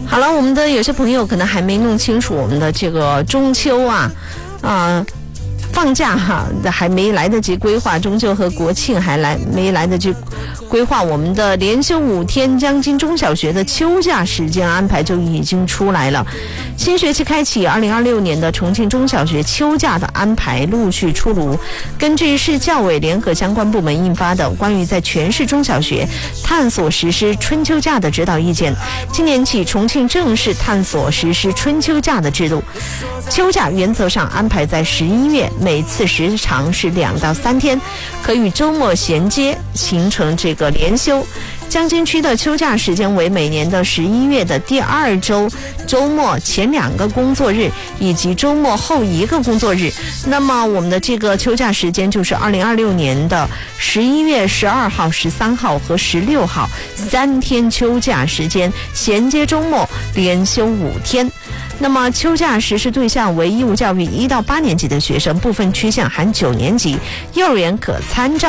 好了，我们的有些朋友可能还没弄清楚我们的这个中秋放假还没来得及规划，中秋和国庆没来得及规划，我们的连休5天江津中小学的秋假时间安排就已经出来了。新学期开启，2026年的重庆中小学秋假的安排陆续出炉。根据市教委联合相关部门印发的关于在全市中小学探索实施春秋假的指导意见，今年起重庆正式探索实施春秋假的制度。秋假原则上安排在11月，每次时长是2到3天，可与周末衔接，形成这个连休。江津区的秋假时间为每年的11月的第2周周末前2个工作日以及周末后1个工作日。那么我们的这个秋假时间就是2026年的11月12号、13号和16号3天秋假时间，衔接周末，连休5天。那么秋假实施对象为义务教育1到8年级的学生，部分区县含9年级，幼儿园可参照